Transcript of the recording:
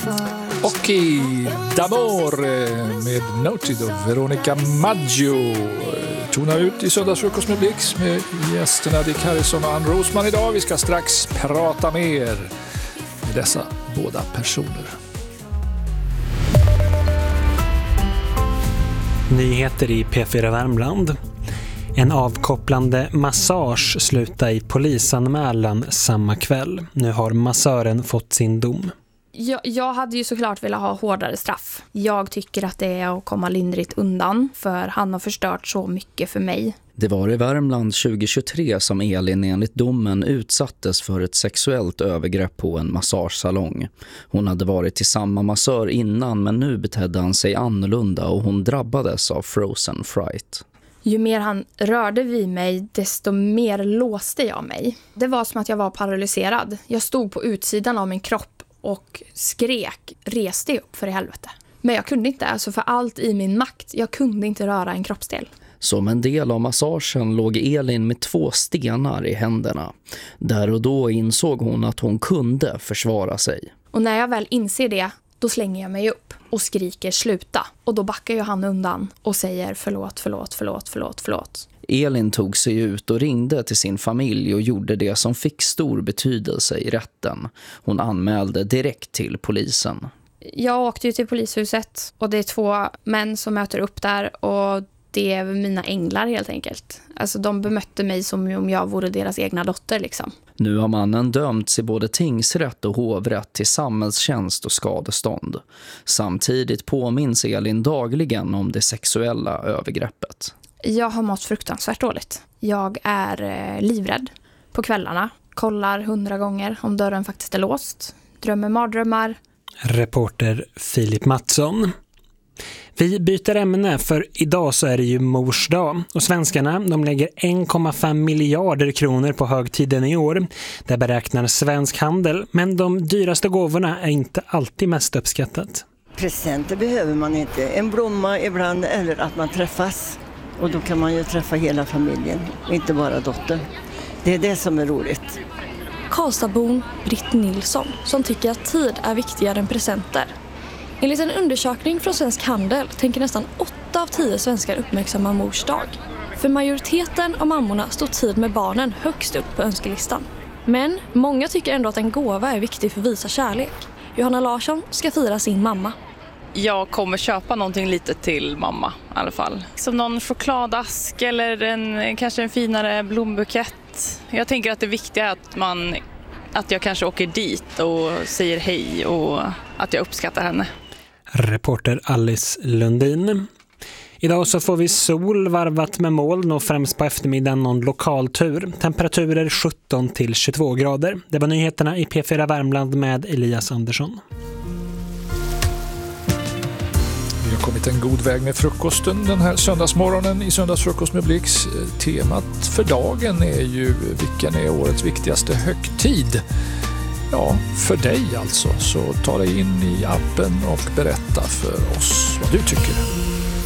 Occhi d'amor med Noted och Veronica Maggio tonar ut i söndagsfrukost med Blix med gästerna Dick Harrison och Ann Rosman idag. Vi ska strax prata mer med dessa båda personer. Nyheter i P4 Värmland. En avkopplande massage slutade i polisanmälan samma kväll. Nu har massören fått sin dom. Jag hade ju såklart velat ha hårdare straff. Jag tycker att det är att komma lindrigt undan, för han har förstört så mycket för mig. Det var i Värmland 2023 som Elin enligt domen utsattes för ett sexuellt övergrepp på en massagesalong. Hon hade varit till samma massör innan, men nu betedde han sig annorlunda och hon drabbades av frozen fright. Ju mer han rörde vid mig, desto mer låste jag mig. Det var som att jag var paralyserad. Jag stod på utsidan av min kropp och skrek, reste upp för i helvete. Men jag kunde inte, alltså för allt i min makt. Jag kunde inte röra en kroppsdel. Som en del av massagen låg Elin med 2 stenar i händerna. Där och då insåg hon att hon kunde försvara sig. Och när jag väl inser det, då slänger jag mig upp och skriker sluta. Och då backar ju han undan och säger förlåt. Elin tog sig ut och ringde till sin familj och gjorde det som fick stor betydelse i rätten. Hon anmälde direkt till polisen. Jag åkte ju till polishuset och det är 2 män som möter upp där och det är mina änglar helt enkelt. Alltså de bemötte mig som om jag vore deras egna dotter liksom. Nu har mannen dömts i både tingsrätt och hovrätt till samhällstjänst och skadestånd. Samtidigt påminns Elin dagligen om det sexuella övergreppet. Jag har mått fruktansvärt dåligt. Jag är livrädd på kvällarna. Kollar 100 gånger om dörren faktiskt är låst. Drömmer mardrömmar. Reporter Filip Mattsson. Vi byter ämne, för idag så är det ju Mors dag och svenskarna de lägger 1,5 miljarder kronor på högtiden i år. Det beräknar Svensk Handel, men de dyraste gåvorna är inte alltid mest uppskattat. Presenter behöver man inte. En blomma ibland eller att man träffas. Och då kan man ju träffa hela familjen, inte bara dottern. Det är det som är roligt. Karlstadbon Britt Nilsson som tycker att tid är viktigare än presenter. Enligt en undersökning från Svensk Handel tänker nästan 8 av 10 svenskar uppmärksamma Mors dag. För majoriteten av mammorna står tid med barnen högst upp på önskelistan. Men många tycker ändå att en gåva är viktig för att visa kärlek. Johanna Larsson ska fira sin mamma. Jag kommer köpa någonting lite till mamma i alla fall. Som någon chokladask eller kanske en finare blombukett. Jag tänker att det viktiga är att jag kanske åker dit och säger hej och att jag uppskattar henne. Reporter Alice Lundin. Idag så får vi sol varvat med moln och främst på eftermiddagen någon lokaltur. Temperaturer 17 till 22 grader. Det var nyheterna i P4 Värmland med Elias Andersson. Vi har kommit en god väg med frukosten den här söndagsmorgonen i söndagsfrukost med Blix. Temat för dagen är ju vilken är årets viktigaste högtid? Ja, för dig alltså. Så ta dig in i appen och berätta för oss vad du tycker.